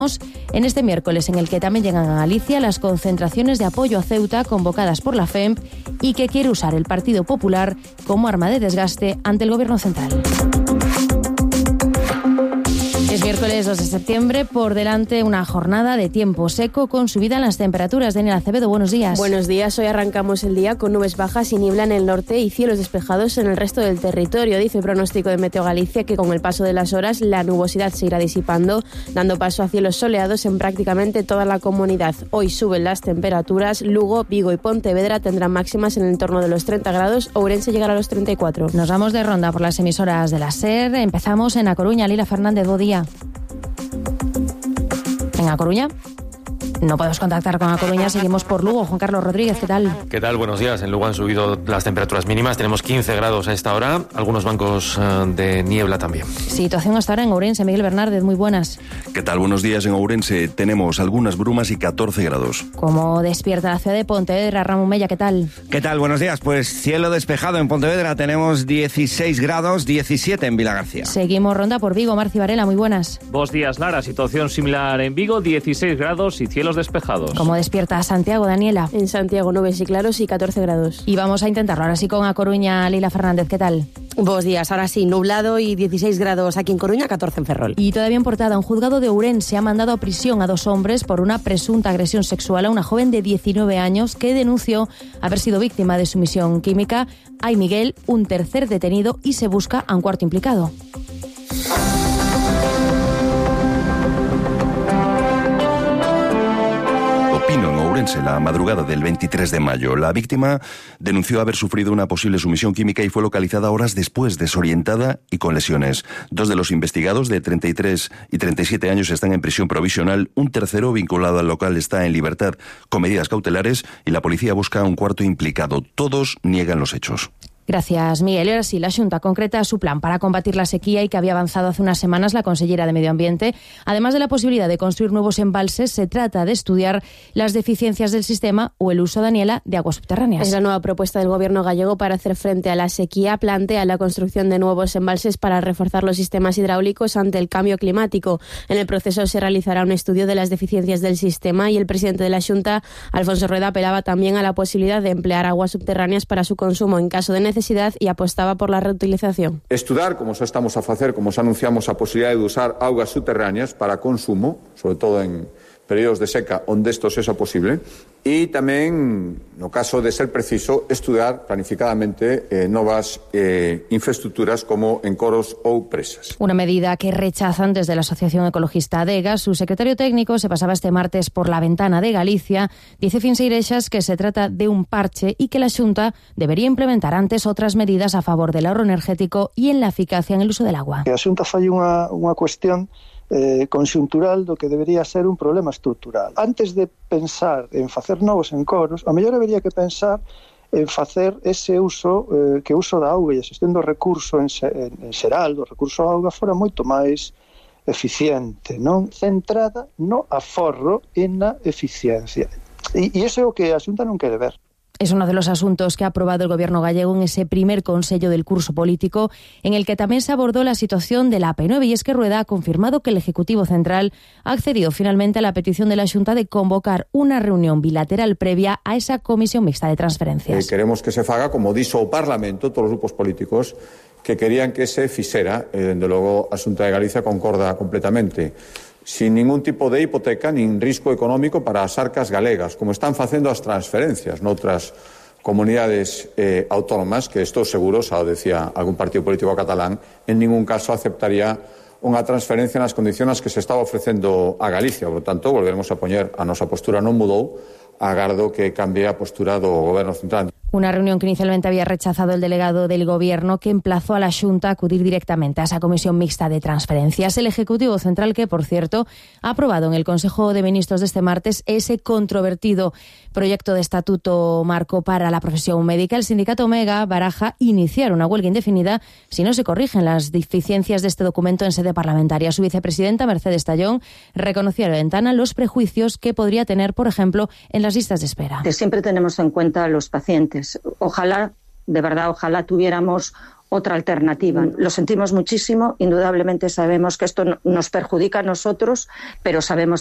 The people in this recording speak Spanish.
en este miércoles, en el que también llegan a Galicia las concentraciones de apoyo a Ceuta convocadas por la FEMP y que quiere usar el Partido Popular como arma de desgaste ante el Gobierno central. Es miércoles 2 de septiembre, por delante una jornada de tiempo seco con subida en las temperaturas. Daniel Acevedo, buenos días. Buenos días, hoy arrancamos el día con nubes bajas y niebla en el norte y cielos despejados en el resto del territorio. Dice el pronóstico de Meteo Galicia que con el paso de las horas la nubosidad se irá disipando, dando paso a cielos soleados en prácticamente toda la comunidad. Hoy suben las temperaturas, Lugo, Vigo y Pontevedra tendrán máximas en el entorno de los 30 grados, Ourense llegará a los 34. Nos vamos de ronda por las emisoras de la SER. Empezamos en A Coruña. Lila Fernández, buen día. En A Coruña no podemos contactar con A Coruña, seguimos por Lugo. Juan Carlos Rodríguez, ¿qué tal? ¿Qué tal? Buenos días. En Lugo han subido las temperaturas mínimas, tenemos 15 grados a esta hora, algunos bancos de niebla también. Situación hasta ahora en Ourense. Miguel Bernárdez, muy buenas. ¿Qué tal? Buenos días. En Ourense tenemos algunas brumas y 14 grados. Como despierta la ciudad de Pontevedra, Ramón Mella, ¿qué tal? ¿Qué tal? Buenos días. Pues cielo despejado en Pontevedra, tenemos 16 grados, 17 en Vilagarcía. Seguimos ronda por Vigo. Marci Varela, muy buenas. Buenos días, Lara. Situación similar en Vigo, 16 grados y cielos despejados. Como despierta Santiago, Daniela. En Santiago nubes y claros y 14 grados. Y vamos a intentarlo ahora sí con A Coruña. Lila Fernández, ¿qué tal? Buenos días, ahora sí, nublado y 16 grados aquí en Coruña, 14 en Ferrol. Y todavía en portada, un juzgado de Ourense ha mandado a prisión a 2 hombres por una presunta agresión sexual a una joven de 19 años que denunció haber sido víctima de sumisión química. Hay Miguel, un tercer detenido y se busca a un cuarto implicado. En Ourense, la madrugada del 23 de mayo, la víctima denunció haber sufrido una posible sumisión química y fue localizada horas después, desorientada y con lesiones. 2 de los investigados, de 33 y 37 años, están en prisión provisional. Un tercero, vinculado al local, está en libertad con medidas cautelares y la policía busca a un cuarto implicado. Todos niegan los hechos. Gracias, Miguel. Y ahora sí, la Xunta concreta su plan para combatir la sequía y que había avanzado hace unas semanas la consellera de Medio Ambiente. Además de la posibilidad de construir nuevos embalses, se trata de estudiar las deficiencias del sistema o el uso, Daniela, de aguas subterráneas. Es la nueva propuesta del Gobierno gallego para hacer frente a la sequía. Plantea la construcción de nuevos embalses para reforzar los sistemas hidráulicos ante el cambio climático. En el proceso se realizará un estudio de las deficiencias del sistema y el presidente de la Xunta, Alfonso Rueda, apelaba también a la posibilidad de emplear aguas subterráneas para su consumo en caso de necesidad y apostaba por la reutilización. Estudar, como xa estamos a facer, como xa anunciamos, a posibilidade de usar augas subterráneas para consumo, sobre todo en períodos de seca onde isto sexa posible, e tamén, no caso de ser preciso, estudar planificadamente novas infraestructuras como encoros ou presas. Una medida que rechazan desde la Asociación Ecologista ADEGA. Su secretario técnico se pasaba este martes por la ventana de Galicia. Dice Finsireixas que se trata de un parche y que la Xunta debería implementar antes otras medidas a favor del ahorro energético y en la eficacia en el uso del agua. Que a Xunta fai unha cuestión conxuntural do que debería ser un problema estrutural. Antes de pensar en facer novos encoros, a mellor debería que pensar en facer ese uso, que o uso da auga e a xestión do recurso en xeral, do recurso da auga, fora moito máis eficiente, non? Centrada no aforro e na eficiencia. E iso é o que a Xunta non quere ver. Es uno de los asuntos que ha aprobado el Gobierno gallego en ese primer Consello del curso político, en el que también se abordó la situación de la AP9, y es que Rueda ha confirmado que el Ejecutivo Central ha accedido finalmente a la petición de la Xunta de convocar una reunión bilateral previa a esa comisión mixta de transferencias. Queremos que se faga, como dixo o Parlamento, todos os grupos políticos que querían que se fixera, dende logo a Xunta de Galicia concorda completamente, sin ningún tipo de hipoteca nin risco económico para as arcas galegas, como están facendo as transferencias noutras comunidades autónomas, que estou seguro, xa o decía algún partido político catalán, en ningún caso aceptaría unha transferencia nas condiciones que se estaba ofrecendo a Galicia. Por tanto, volveremos a poñer a nosa postura non mudou, agardo que cambie a postura do Goberno Central. Una reunión que inicialmente había rechazado el delegado del Gobierno, que emplazó a la Xunta a acudir directamente a esa comisión mixta de transferencias. El Ejecutivo Central, que por cierto ha aprobado en el Consejo de Ministros de este martes ese controvertido proyecto de estatuto marco para la profesión médica. El sindicato Omega baraja iniciar una huelga indefinida si no se corrigen las deficiencias de este documento en sede parlamentaria. Su vicepresidenta, Mercedes Tallón, reconoció a la ventana los prejuicios que podría tener, por ejemplo, en las listas de espera. Siempre tenemos en cuenta a los pacientes. Ojalá, de verdad, ojalá tuviéramos otra alternativa. Lo sentimos muchísimo, indudablemente sabemos que esto nos perjudica a nosotros, pero sabemos